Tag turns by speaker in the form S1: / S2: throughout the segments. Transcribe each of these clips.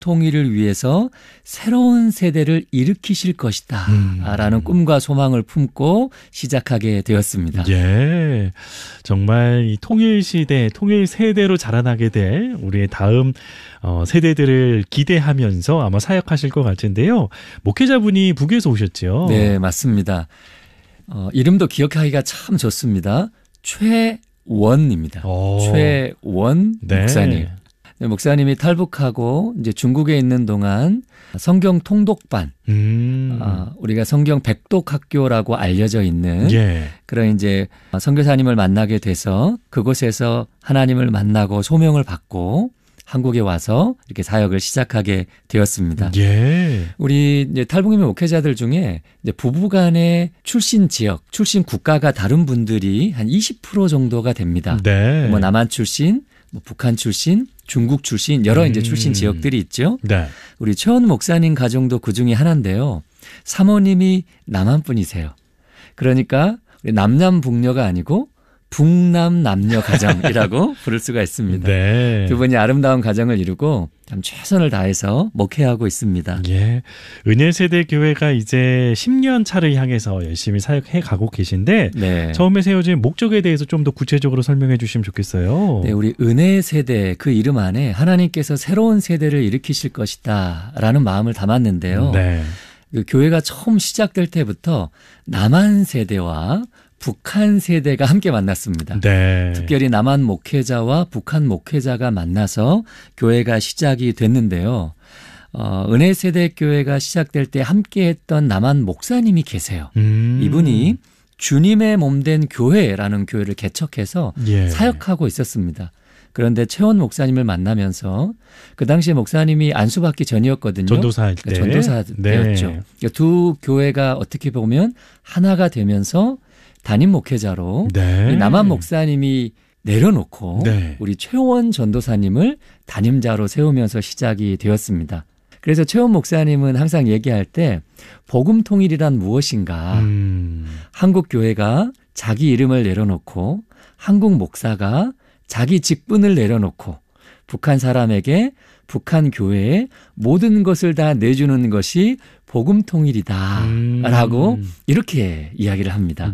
S1: 통일을 위해서 새로운 세대를 일으키실 것이다 라는 꿈과 소망을 품고 시작하게 되었습니다.
S2: 예, 정말 이 통일 시대, 통일 세대로 자라나게 될 우리의 다음 세대들을 기대하면서 아마 사역하실 것 같은데요. 목회자분이 북에서 오셨죠?
S1: 네, 맞습니다. 이름도 기억하기가 참 좋습니다. 최원입니다. 최원
S2: 네.
S1: 목사님. 목사님이 탈북하고 이제 중국에 있는 동안 성경 통독반, 우리가 성경 백독학교라고 알려져 있는 그런 이제 선교사님을 만나게 돼서 그곳에서 하나님을 만나고 소명을 받고 한국에 와서 이렇게 사역을 시작하게 되었습니다. 우리 이제 탈북민 목회자들 중에 이제 부부간의 출신 지역, 출신 국가가 다른 분들이 한 20% 정도가 됩니다. 뭐 남한 출신, 뭐 북한 출신, 중국 출신 여러 이제 출신 지역들이 있죠. 우리 최원 목사님 가정도 그 중에 하나인데요. 사모님이 남한 분이세요. 그러니까 우리 남남북녀가 아니고 북남 남녀 가정이라고 부를 수가 있습니다. 두 분이 아름다운 가정을 이루고 참 최선을 다해서 목회하고 있습니다.
S2: 은혜 세대 교회가 이제 10년 차를 향해서 열심히 사역해 가고 계신데 처음에 세워진 목적에 대해서 좀 더 구체적으로 설명해 주시면 좋겠어요.
S1: 네, 우리 은혜 세대 그 이름 안에 하나님께서 새로운 세대를 일으키실 것이다 라는 마음을 담았는데요. 그 교회가 처음 시작될 때부터 남한 세대와 북한 세대가 함께 만났습니다. 특별히 남한 목회자와 북한 목회자가 만나서 교회가 시작이 됐는데요. 은혜 세대 교회가 시작될 때 함께했던 남한 목사님이 계세요. 이분이 주님의 몸된 교회라는 교회를 개척해서 사역하고 있었습니다. 그런데 최원 목사님을 만나면서 그 당시에 목사님이 안수받기 전이었거든요.
S2: 전도사 때.
S1: 전도사 때였죠. 두 교회가 어떻게 보면 하나가 되면서 담임 목회자로 이 남한 목사님이 내려놓고 우리 최원 전도사님을 담임자로 세우면서 시작이 되었습니다. 그래서 최원 목사님은 항상 얘기할 때 복음 통일이란 무엇인가? 한국 교회가 자기 이름을 내려놓고 한국 목사가 자기 직분을 내려놓고 북한 사람에게 북한 교회에 모든 것을 다 내주는 것이 복음 통일이다라고 이렇게 이야기를 합니다.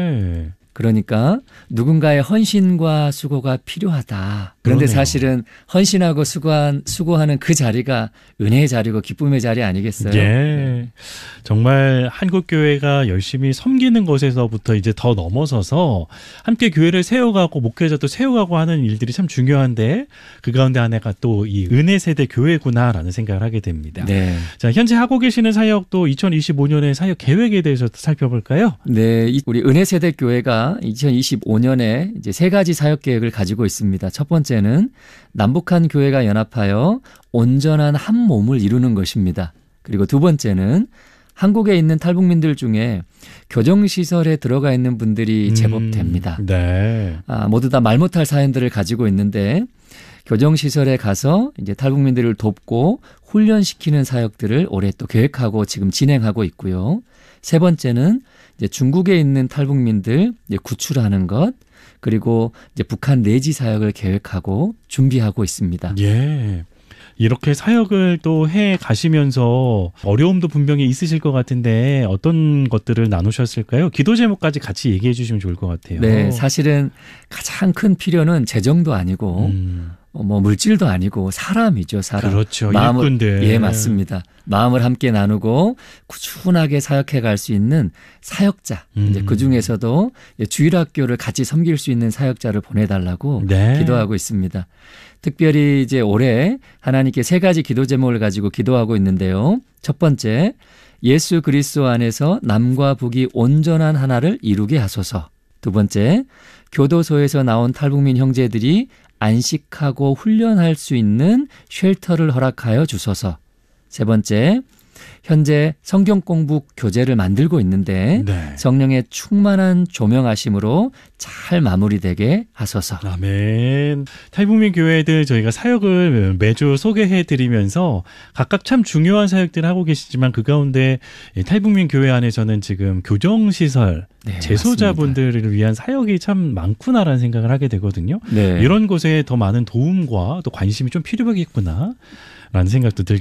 S1: 그러니까 누군가의 헌신과 수고가 필요하다. 그런데 사실은 헌신하고 수고하는 그 자리가 은혜의 자리고 기쁨의 자리 아니겠어요?
S2: 정말 한국교회가 열심히 섬기는 것에서부터 이제 더 넘어서서 함께 교회를 세워가고 목회자도 세워가고 하는 일들이 참 중요한데 그 가운데 하나가 또 이 은혜 세대 교회구나라는 생각을 하게 됩니다. 자, 현재 하고 계시는 사역도 2025년의 사역 계획에 대해서 살펴볼까요?
S1: 우리 은혜 세대 교회가 2025년에 이제 세 가지 사역 계획을 가지고 있습니다. 첫 번째는 남북한 교회가 연합하여 온전한 한 몸을 이루는 것입니다. 그리고 두 번째는 한국에 있는 탈북민들 중에 교정시설에 들어가 있는 분들이 제법 됩니다. 모두 다 말 못할 사연들을 가지고 있는데 교정시설에 가서 이제 탈북민들을 돕고 훈련시키는 사역들을 올해 또 계획하고 지금 진행하고 있고요. 세 번째는 이제 중국에 있는 탈북민들 이제 구출하는 것, 그리고 이제 북한 내지 사역을 계획하고 준비하고 있습니다.
S2: 이렇게 사역을 또 해 가시면서 어려움도 분명히 있으실 것 같은데 어떤 것들을 나누셨을까요? 기도 제목까지 같이 얘기해 주시면 좋을 것 같아요.
S1: 사실은 가장 큰 필요는 재정도 아니고 뭐 물질도 아니고 사람이죠. 사람.
S2: 그렇죠. 일꾼들.
S1: 맞습니다. 마음을 함께 나누고 꾸준하게 사역해 갈 수 있는 사역자. 이제 그 중에서도 주일학교를 같이 섬길 수 있는 사역자를 보내달라고 기도하고 있습니다. 특별히 이제 올해 하나님께 세 가지 기도 제목을 가지고 기도하고 있는데요. 첫 번째, 예수 그리스도 안에서 남과 북이 온전한 하나를 이루게 하소서. 두 번째, 교도소에서 나온 탈북민 형제들이 안식하고 훈련할 수 있는 쉘터를 허락하여 주소서. 세 번째, 현재 성경 공부 교재를 만들고 있는데 성령의 충만한 조명하심으로 잘 마무리되게 하소서.
S2: 아멘. 탈북민 교회들 저희가 사역을 매주 소개해드리면서 각각 참 중요한 사역들을 하고 계시지만 그 가운데 탈북민 교회 안에서는 지금 교정시설, 재소자분들을 위한 사역이 참 많구나라는 생각을 하게 되거든요. 이런 곳에 더 많은 도움과 또 관심이 좀 필요하겠구나 라는 생각도 들게